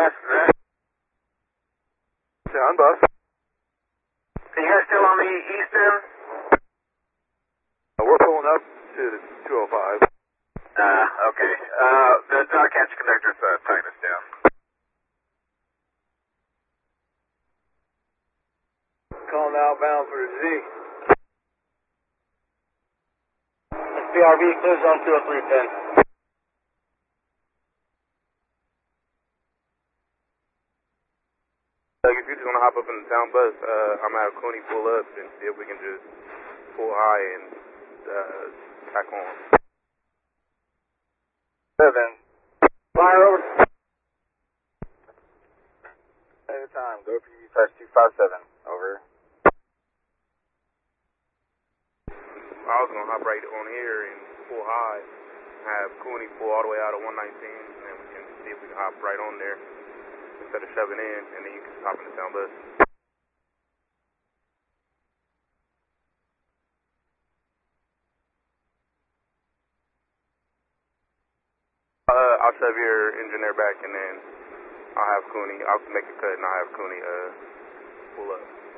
bus. John, bus. Are you guys still on the eastern? We're pulling up to the 205. Okay. The dog catch conductor's tying us down. Calling outbound for the Z. PRV, clear zone 20310. If you're just going to hop up in the town bus, I'm going to have Cooney pull up and see if we can just pull high and tack on. 7. Fire over. At a time, go for U-257. Over. I was going to hop right on here and pull high, have Cooney pull all the way out of 119, and then we can see if we can hop right on there instead of shoving in, and then you can hop in the town bus. I'll shove your engineer back, and then I'll have Cooney, I'll make a cut, and I'll have Cooney pull up.